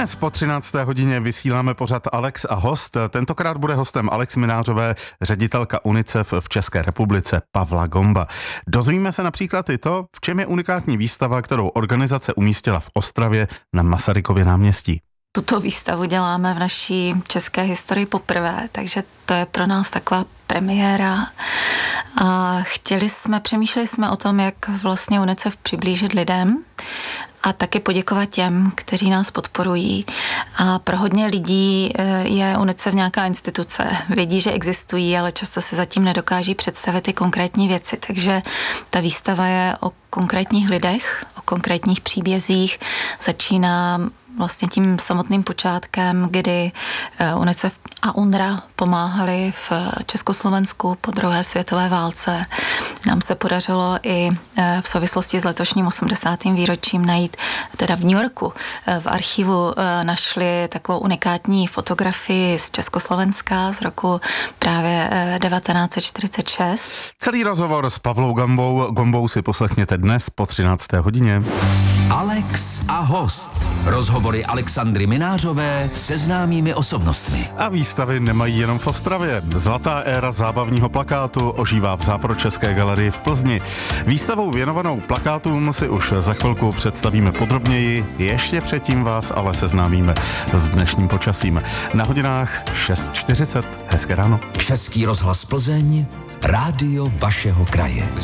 Dnes po 13. hodině vysíláme pořad Alex a host. Tentokrát bude hostem Alex Minářové, ředitelka UNICEF v České republice Pavla Gomba. Dozvíme se například i to, v čem je unikátní výstava, kterou organizace umístila v Ostravě na Masarykově náměstí. Tuto výstavu děláme v naší české historii poprvé, takže to je pro nás taková premiéra. A přemýšleli jsme o tom, jak vlastně UNICEF přiblížit lidem a taky poděkovat těm, kteří nás podporují. A pro hodně lidí je UNICEF nějaká instituce. Vědí, že existují, ale často se zatím nedokáží představit ty konkrétní věci. Takže ta výstava je o konkrétních lidech, o konkrétních příbězích. Začíná vlastně tím samotným počátkem, kdy UNICEF a UNRWA pomáhali v Československu po druhé světové válce. Nám se podařilo i v souvislosti s letošním 80. výročím najít, teda v New Yorku, v archivu našli takovou unikátní fotografii z Československa z roku právě 1946. Celý rozhovor s Pavlou Gombou si poslechněte dnes po 13. hodině. Alex a host. Rozhovory Alexandry Minářové se známými osobnostmi. A výstavy nemají jenom v Ostravě. Zlatá éra zábavního plakátu ožívá v Západočeské galerii v Plzni. Výstavou věnovanou plakátům si už za chvilku představíme podrobněji. Ještě předtím vás ale seznámíme s dnešním počasím. Na hodinách 6:40. Hezké ráno. Český rozhlas Plzeň, rádio vašeho kraje.